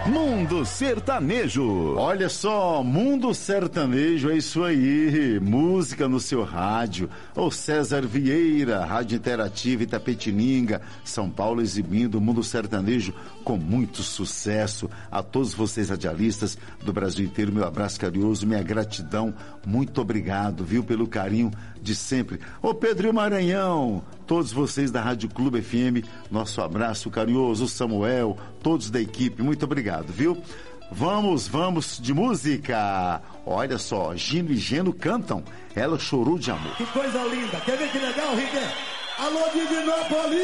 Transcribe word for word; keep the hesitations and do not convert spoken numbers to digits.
Mundo Sertanejo. Olha só, Mundo Sertanejo, é isso aí, música no seu rádio. O César Vieira, Rádio Interativa Itapetininga, São Paulo, exibindo o Mundo Sertanejo com muito sucesso. A todos vocês radialistas do Brasil inteiro, meu abraço carinhoso, minha gratidão, muito obrigado, viu, pelo carinho de sempre. Ô Pedro Maranhão, todos vocês da Rádio Clube F M, nosso abraço carinhoso, Samuel, todos da equipe, muito obrigado, viu? Vamos, vamos de música. Olha só, Gino e Geno cantam Ela Chorou de Amor. Que coisa linda, quer ver que legal, Riquet? Alô, Divinópolis!